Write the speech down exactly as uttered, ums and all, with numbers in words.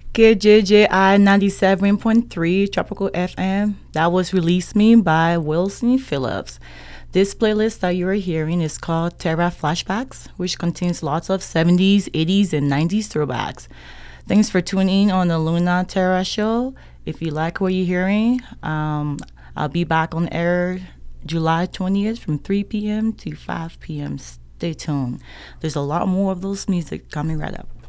K J J I ninety-seven point three Tropical F M. That was Release Me by Wilson Phillips. This playlist that you are hearing is called Terra Flashbacks, which contains lots of seventies, eighties, and nineties throwbacks. Thanks for tuning in on the Luna Terra show. If you like what you're hearing, um, I'll be back on air July twentieth from three p.m. to five p.m. Stay tuned. There's a lot more of those music coming right up.